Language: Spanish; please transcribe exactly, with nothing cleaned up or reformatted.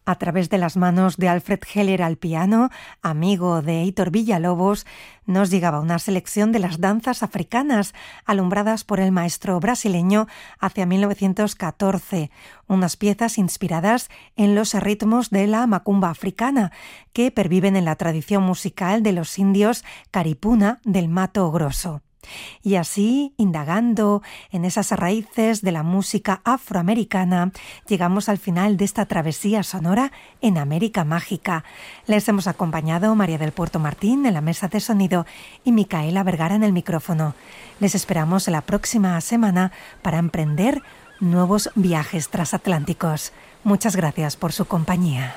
A través de las manos de Alfred Heller al piano, amigo de Heitor Villa-Lobos, nos llegaba una selección de las danzas africanas alumbradas por el maestro brasileño hacia mil novecientos catorce, unas piezas inspiradas en los ritmos de la macumba africana que perviven en la tradición musical de los indios Caripuna del Mato Grosso. Y así, indagando en esas raíces de la música afroamericana, llegamos al final de esta travesía sonora en América Mágica. Les hemos acompañado María del Puerto Martín en la mesa de sonido y Micaela Vergara en el micrófono. Les esperamos la próxima semana para emprender nuevos viajes transatlánticos. Muchas gracias por su compañía.